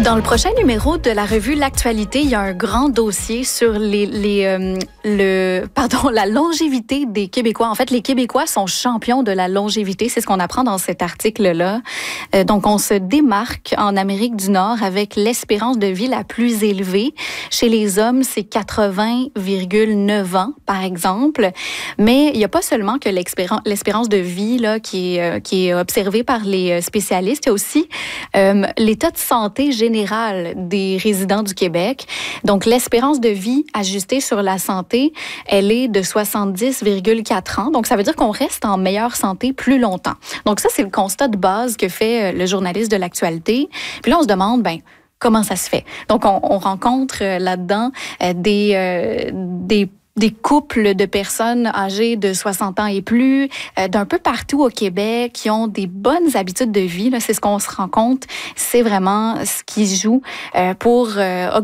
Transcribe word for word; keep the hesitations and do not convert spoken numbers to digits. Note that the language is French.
Dans le prochain numéro de la revue L'Actualité, il y a un grand dossier sur les, les, euh, le, pardon, la longévité des Québécois. En fait, les Québécois sont champions de la longévité. C'est ce qu'on apprend dans cet article-là. Euh, donc, on se démarque en Amérique du Nord avec l'espérance de vie la plus élevée. Chez les hommes, c'est quatre-vingts virgule neuf ans, par exemple. Mais il n'y a pas seulement que l'espérance, l'espérance de vie là, qui, est, euh, qui est observée par les spécialistes. Il y a aussi euh, l'état de santé général des résidents du Québec. Donc, l'espérance de vie ajustée sur la santé, elle est de soixante-dix virgule quatre ans. Donc, ça veut dire qu'on reste en meilleure santé plus longtemps. Donc, ça, c'est le constat de base que fait le journaliste de l'Actualité. Puis là, on se demande, ben comment ça se fait? Donc, on, on rencontre là-dedans euh, des, euh, des des couples de personnes âgées de soixante ans et plus, euh, d'un peu partout au Québec, qui ont des bonnes habitudes de vie. Là, c'est ce qu'on se rend compte. C'est vraiment ce qui joue euh, pour euh,